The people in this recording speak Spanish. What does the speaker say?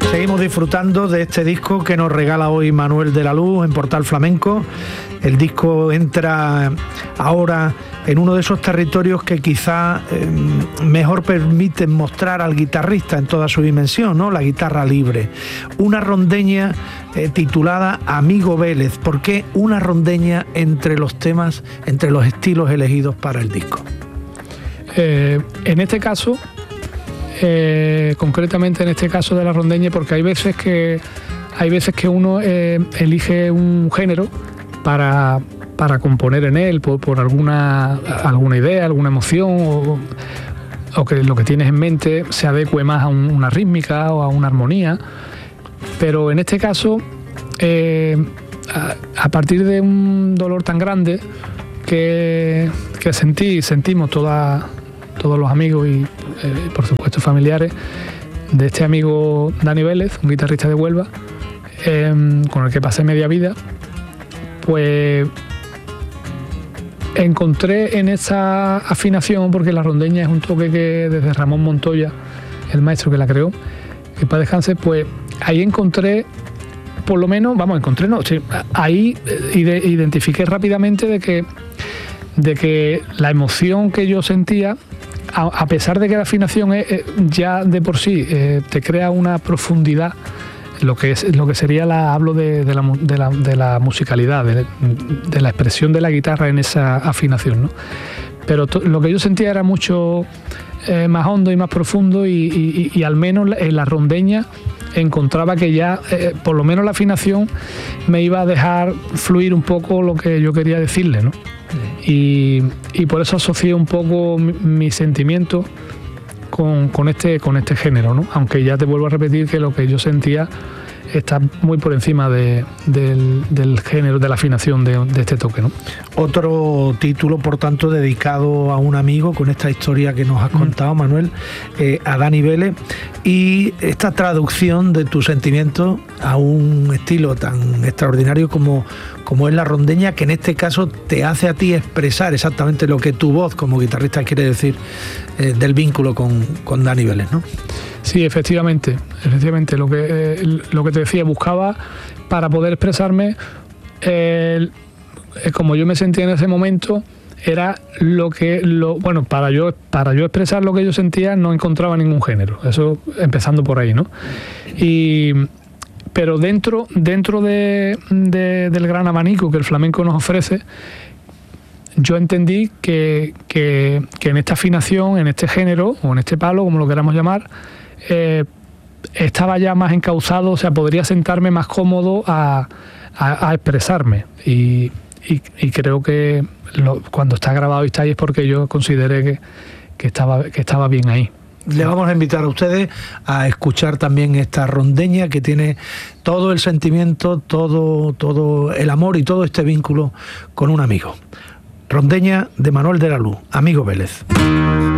Seguimos disfrutando de este disco que nos regala hoy Manuel de la Luz en Portal Flamenco. El disco entra ahora en uno de esos territorios que quizá mejor permiten mostrar al guitarrista en toda su dimensión, ¿no? La guitarra libre. Una rondeña titulada Amigo Vélez. ¿Por qué una rondeña entre los temas, entre los estilos elegidos para el disco? En este caso, concretamente en este caso de la rondeña, porque hay veces que uno elige un género para componer en él por alguna idea, alguna emoción o que lo que tienes en mente se adecue más a una rítmica o a una armonía. Pero en este caso, a partir de un dolor tan grande que sentimos todos los amigos y por supuesto familiares de este amigo Dani Vélez, un guitarrista de Huelva, con el que pasé media vida, pues encontré en esa afinación, porque la rondeña es un toque que desde Ramón Montoya, el maestro que la creó, que para descanse, pues ahí encontré, por lo menos, ahí identifiqué rápidamente de que la emoción que yo sentía, a pesar de que la afinación ya de por sí te crea una profundidad, lo que sería hablo de la musicalidad, de la expresión de la guitarra en esa afinación, ¿no? Pero lo que yo sentía era mucho más hondo y más profundo y al menos en la rondeña encontraba que ya por lo menos la afinación me iba a dejar fluir un poco lo que yo quería decirle, ¿no? Y por eso asocié un poco mi sentimiento con este género, ¿no? Aunque ya te vuelvo a repetir que lo que yo sentía está muy por encima del género, de la afinación de este toque, ¿no? Otro título, por tanto, dedicado a un amigo con esta historia que nos has contado, Manuel, a Dani Vélez, y esta traducción de tus sentimientos a un estilo tan extraordinario como es la rondeña, que en este caso te hace a ti expresar exactamente lo que tu voz como guitarrista quiere decir del vínculo con Dani Vélez, ¿no? Sí, efectivamente, lo que te decía, buscaba para poder expresarme como yo me sentía en ese momento, era para yo expresar lo que yo sentía no encontraba ningún género, eso empezando por ahí, ¿no? Pero dentro del gran abanico que el flamenco nos ofrece, yo entendí que en esta afinación, en este género o en este palo, como lo queramos llamar, estaba ya más encauzado, o sea, podría sentarme más cómodo a expresarme y creo que cuando está grabado y está ahí es porque yo consideré que estaba bien ahí. Le vamos a invitar a ustedes a escuchar también esta rondeña que tiene todo el sentimiento, todo el amor y todo este vínculo con un amigo. Rondeña de Manuel de la Luz, Amigo Vélez.